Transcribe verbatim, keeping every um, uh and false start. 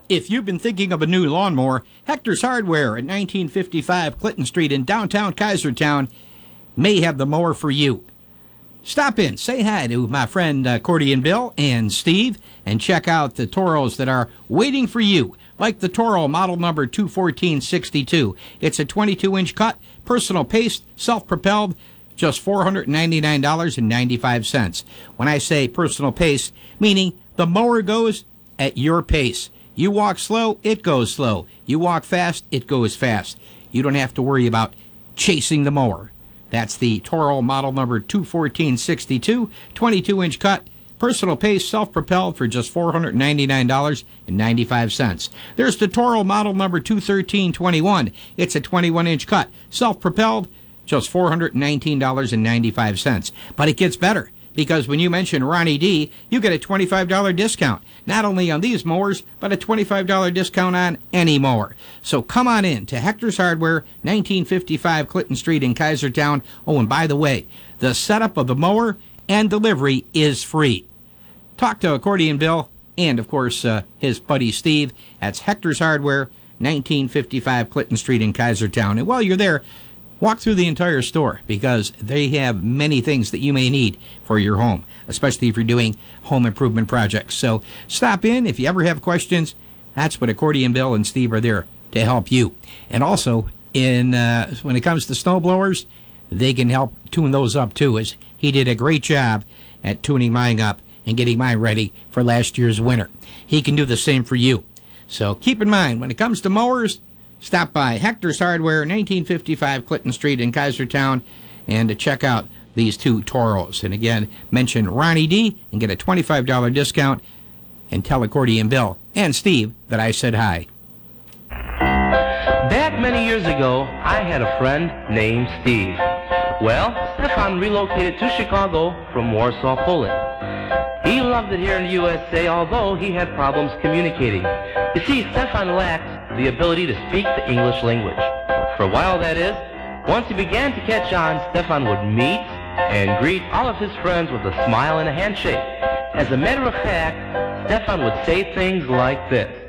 If you've been thinking of a new lawnmower, Hector's Hardware at nineteen fifty-five Clinton Street in downtown Kaisertown may have the mower for you. Stop in, say hi to my friend Accordion Bill and Steve, and check out the Toros that are waiting for you, like the Toro model number two fourteen sixty-two. It's a twenty-two inch cut, personal pace, self-propelled, just four hundred ninety-nine dollars and ninety-five cents. When I say personal pace, meaning the mower goes at your pace. You walk slow, it goes slow. You walk fast, it goes fast. You don't have to worry about chasing the mower. That's the Toro model number two fourteen sixty-two, twenty-two inch cut, personal pace, self-propelled for just four hundred ninety-nine dollars and ninety-five cents. There's the Toro model number two thirteen twenty-one. It's a twenty-one inch cut, self-propelled, just four hundred nineteen dollars and ninety-five cents. But it gets better, because when you mention Ronnie D, you get a twenty-five dollars discount, not only on these mowers, but a twenty-five dollars discount on any mower. So come on in to Hector's Hardware, nineteen fifty-five Clinton Street in Kaisertown. Oh, and by the way, the setup of the mower and delivery is free. Talk to Accordion Bill and, of course, uh, his buddy Steve. That's Hector's Hardware, nineteen fifty-five Clinton Street in Kaisertown. And while you're there, walk through the entire store, because they have many things that you may need for your home, especially if you're doing home improvement projects. So stop in. If you ever have questions, that's what Accordion Bill and Steve are there to help you. And also, in uh, when it comes to snow blowers, they can help tune those up too, as he did a great job at tuning mine up and getting mine ready for last year's winter. He can do the same for you. So keep in mind, when it comes to mowers, stop by Hector's Hardware, nineteen fifty-five Clinton Street in Kaisertown, and to check out these two Toros. And again, mention Ronnie D and get a twenty-five dollars discount, and tell Accordion Bill and Steve that I said hi. Back many years ago, I had a friend named Steve. Well, Stefan relocated to Chicago from Warsaw, Poland. He loved it here in the U S A, although he had problems communicating. You see, Stefan lacked the ability to speak the English language. For a while, that is. Once he began to catch on, Stefan would meet and greet all of his friends with a smile and a handshake. As a matter of fact, Stefan would say things like this.